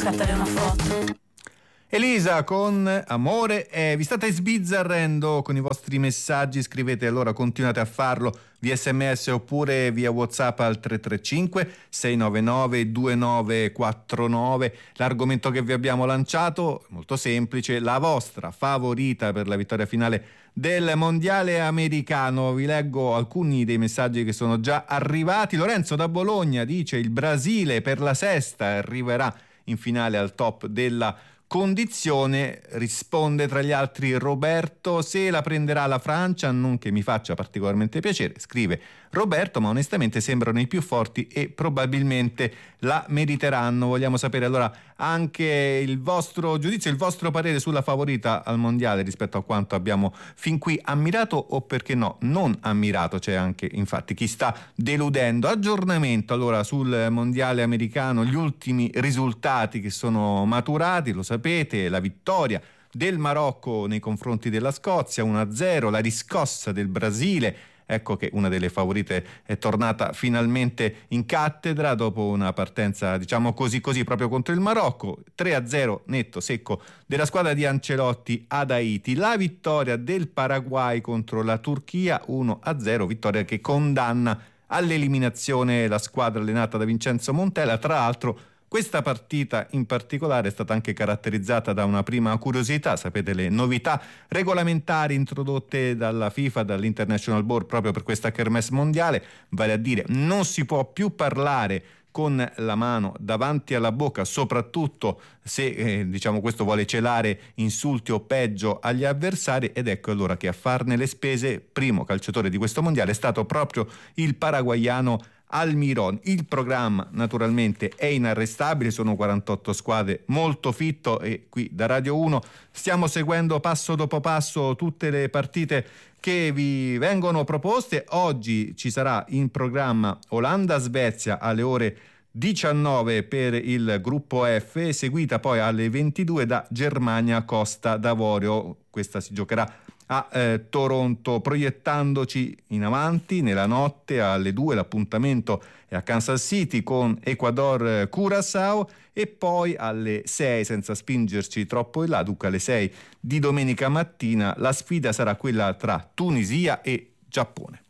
scattare una foto. Elisa con Amore, vi state sbizzarrendo con i vostri messaggi, scrivete, allora continuate a farlo via SMS oppure via WhatsApp al 335 699 2949. L'argomento che vi abbiamo lanciato è molto semplice: la vostra favorita per la vittoria finale del mondiale americano. Vi leggo alcuni dei messaggi che sono già arrivati. Lorenzo da Bologna dice: il Brasile per la sesta arriverà in finale al top della condizione. Risponde tra gli altri Roberto: se la prenderà la Francia, non che mi faccia particolarmente piacere, scrive Roberto, ma onestamente sembrano i più forti e probabilmente la meriteranno. Vogliamo sapere allora anche il vostro giudizio, il vostro parere sulla favorita al mondiale rispetto a quanto abbiamo fin qui ammirato o, perché no, non ammirato. C'è anche infatti chi sta deludendo. Aggiornamento allora sul mondiale americano, gli ultimi risultati che sono maturati, lo sapete: la vittoria del Marocco nei confronti della Scozia 1-0, la riscossa del Brasile. Ecco che una delle favorite è tornata finalmente in cattedra dopo una partenza, diciamo così proprio contro il Marocco. 3-0 netto secco della squadra di Ancelotti ad Haiti. La vittoria del Paraguay contro la Turchia 1-0, vittoria che condanna all'eliminazione la squadra allenata da Vincenzo Montella. Tra l'altro questa partita in particolare è stata anche caratterizzata da una prima curiosità. Sapete, le novità regolamentari introdotte dalla FIFA, dall'International Board proprio per questa kermesse mondiale, vale a dire non si può più parlare con la mano davanti alla bocca, soprattutto se diciamo questo vuole celare insulti o peggio agli avversari, ed ecco allora che a farne le spese, primo calciatore di questo mondiale, è stato proprio il paraguaiano Almirón. Il programma naturalmente è inarrestabile, sono 48 squadre, molto fitto, e qui da Radio 1 stiamo seguendo passo dopo passo tutte le partite che vi vengono proposte. Oggi ci sarà in programma Olanda-Svezia alle ore 19 per il gruppo F, seguita poi alle 22 da Germania-Costa d'Avorio. Questa si giocherà a Toronto. Proiettandoci in avanti, nella notte alle 2 l'appuntamento è a Kansas City con Ecuador-Curaçao, e poi alle 6, senza spingerci troppo in là, dunque alle 6 di domenica mattina, la sfida sarà quella tra Tunisia e Giappone.